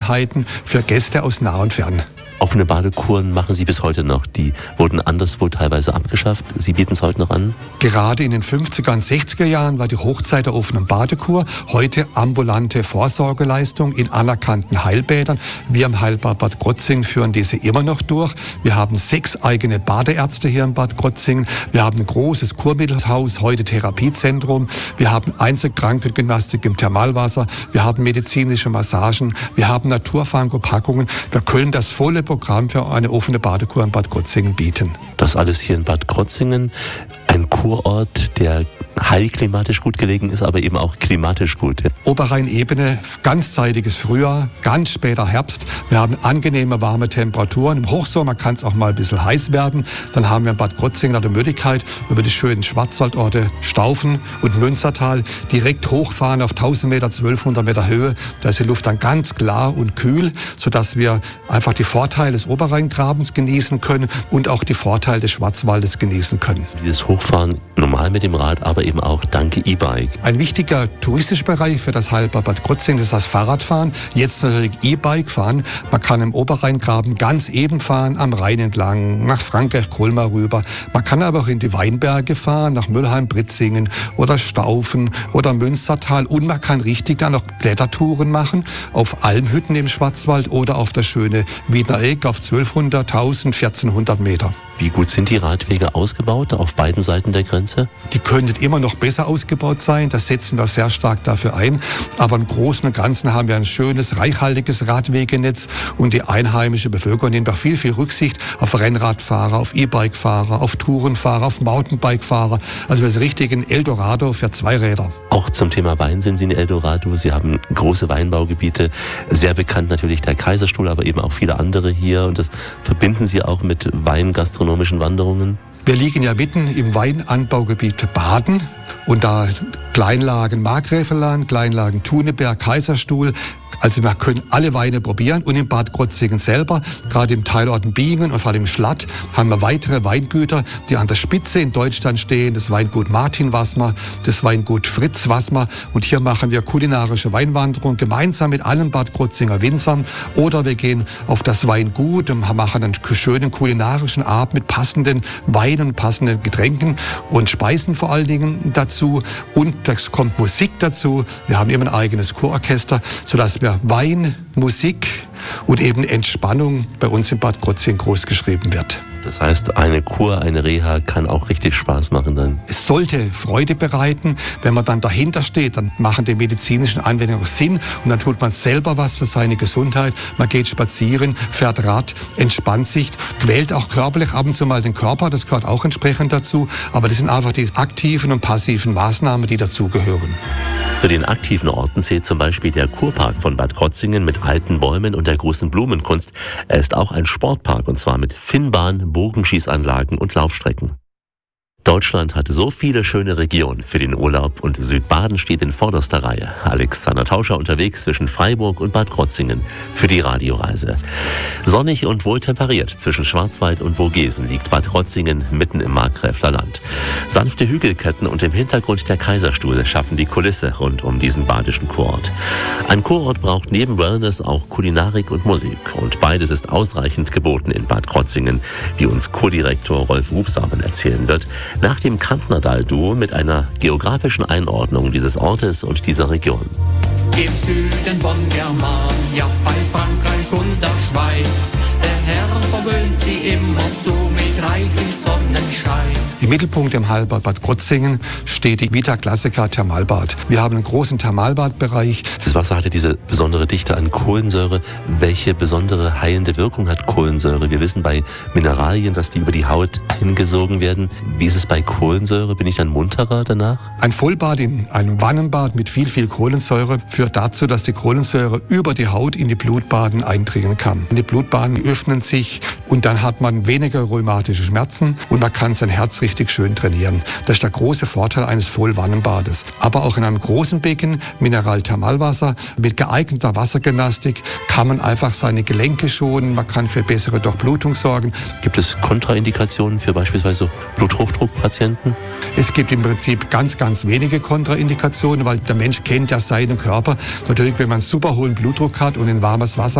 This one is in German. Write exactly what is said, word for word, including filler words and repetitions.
Freiheiten für Gäste aus nah und fern. Offene Badekuren machen Sie bis heute noch. Die wurden anderswo teilweise abgeschafft. Sie bieten es heute noch an? Gerade in den fünfziger und sechziger Jahren war die Hochzeit der offenen Badekur. Heute ambulante Vorsorgeleistung in anerkannten Heilbädern. Wir im Heilbad Bad Krozingen führen diese immer noch durch. Wir haben sechs eigene Badeärzte hier in Bad Krozingen. Wir haben ein großes Kurmittelhaus, heute Therapiezentrum. Wir haben Einzelkrankengymnastik im Thermalwasser. Wir haben medizinische Massagen. Wir haben Naturpharmakopackungen. Wir können das volle Programm für eine offene Badekur in Bad Krozingen bieten. Das alles hier in Bad Krozingen, ein Kurort, der heilklimatisch gut gelegen ist, aber eben auch klimatisch gut. Oberrheinebene, ganzzeitiges Frühjahr, ganz später Herbst. Wir haben angenehme, warme Temperaturen. Im Hochsommer kann es auch mal ein bisschen heiß werden. Dann haben wir in Bad Krozingen die Möglichkeit, über die schönen Schwarzwaldorte Staufen und Münstertal direkt hochfahren auf tausend Meter, zwölfhundert Meter Höhe. Da ist die Luft dann ganz klar und kühl, sodass wir einfach die Vorteile des Oberrheingrabens genießen können und auch die Vorteile des Schwarzwaldes genießen können. Dieses Hochfahren normal mit dem Rad, aber eben auch dank E-Bike. Ein wichtiger touristischer Bereich für das Heilbad Bad Krozingen ist das Fahrradfahren. Jetzt natürlich E-Bike fahren. Man kann im Oberrheingraben ganz eben fahren, am Rhein entlang, nach Frankreich, Colmar rüber. Man kann aber auch in die Weinberge fahren, nach Müllheim, Britzingen oder Staufen oder Münstertal. Und man kann richtig dann noch Klettertouren machen auf Almhütten im Schwarzwald oder auf das schöne Wiedner Eck auf zwölfhundert, tausend, vierzehnhundert Meter. Wie gut sind die Radwege ausgebaut auf beiden Seiten der Grenze? Die könnten immer noch besser ausgebaut sein. Das setzen wir sehr stark dafür ein. Aber im Großen und Ganzen haben wir ein schönes, reichhaltiges Radwegenetz. Und die einheimische Bevölkerung nimmt auch viel, viel Rücksicht auf Rennradfahrer, auf E-Bike-Fahrer, auf Tourenfahrer, auf Mountainbike-Fahrer. Also wir sind richtig ein Eldorado für Zweiräder. Auch zum Thema Wein sind Sie ein Eldorado. Sie haben große Weinbaugebiete. Sehr bekannt natürlich der Kaiserstuhl, aber eben auch viele andere hier. Und das verbinden Sie auch mit Weingastronomie. Wanderungen? Wir liegen ja mitten im Weinanbaugebiet Baden und da Kleinlagen Markgräflerland, Kleinlagen Thuneberg, Kaiserstuhl. Also wir können alle Weine probieren und in Bad Krozingen selber, gerade im Teilort Bingen und vor allem im Schlatt, haben wir weitere Weingüter, die an der Spitze in Deutschland stehen. Das Weingut Martin Wassmer, das Weingut Fritz Wassmer und hier machen wir kulinarische Weinwanderung gemeinsam mit allen Bad Krozinger Winzern oder wir gehen auf das Weingut und machen einen schönen kulinarischen Abend mit passenden Weinen, passenden Getränken und Speisen vor allen Dingen dazu und es kommt Musik dazu. Wir haben immer ein eigenes Chororchester, sodass wir Wein, Musik und eben Entspannung bei uns in Bad Krozingen groß geschrieben wird. Das heißt, eine Kur, eine Reha kann auch richtig Spaß machen dann? Es sollte Freude bereiten. Wenn man dann dahinter steht, dann machen die medizinischen Anwendungen auch Sinn und dann tut man selber was für seine Gesundheit. Man geht spazieren, fährt Rad, entspannt sich, quält auch körperlich ab und zu mal den Körper. Das gehört auch entsprechend dazu. Aber das sind einfach die aktiven und passiven Maßnahmen, die dazugehören. Zu den aktiven Orten zählt zum Beispiel der Kurpark von Bad Krozingen mit alten Bäumen und der großen Blumenkunst. Er ist auch ein Sportpark und zwar mit Finnbahn, Bogenschießanlagen und Laufstrecken. Deutschland hat so viele schöne Regionen für den Urlaub und Südbaden steht in vorderster Reihe. Alexander Tauscher unterwegs zwischen Freiburg und Bad Krozingen für die Radioreise. Sonnig und wohltemperiert zwischen Schwarzwald und Vogesen liegt Bad Krozingen mitten im Markgräflerland. Sanfte Hügelketten und im Hintergrund der Kaiserstuhl schaffen die Kulisse rund um diesen badischen Kurort. Ein Kurort braucht neben Wellness auch Kulinarik und Musik und beides ist ausreichend geboten in Bad Krozingen, wie uns Kurdirektor Rolf Rubsamen erzählen wird. Nach dem Kantnerdahl-Duo mit einer geografischen Einordnung dieses Ortes und dieser Region. Im Süden von Germania, bei Frankreich und der Schweiz, der Herr verwöhnt sie immer zu mit reichlich Sonnenschein. Im Mittelpunkt im Heilbad Bad Krozingen steht die Vita Classica Thermalbad. Wir haben einen großen Thermalbadbereich. Das Wasser hatte diese besondere Dichte an Kohlensäure. Welche besondere heilende Wirkung hat Kohlensäure? Wir wissen bei Mineralien, dass die über die Haut eingesogen werden. Wie ist es bei Kohlensäure? Bin ich dann munterer danach? Ein Vollbad in einem Wannenbad mit viel, viel Kohlensäure führt dazu, dass die Kohlensäure über die Haut in die Blutbahnen eindringen kann. Die Blutbahnen öffnen sich und dann hat man weniger rheumatische Schmerzen und man kann sein Herz richtig schön trainieren. Das ist der große Vorteil eines Vollwannenbades. Aber auch in einem großen Becken, Mineralthermalwasser, mit geeigneter Wassergymnastik kann man einfach seine Gelenke schonen, man kann für bessere Durchblutung sorgen. Gibt es Kontraindikationen für beispielsweise Bluthochdruckpatienten? Es gibt im Prinzip ganz, ganz wenige Kontraindikationen, weil der Mensch kennt ja seinen Körper. Natürlich, wenn man super hohen Blutdruck hat und in warmes Wasser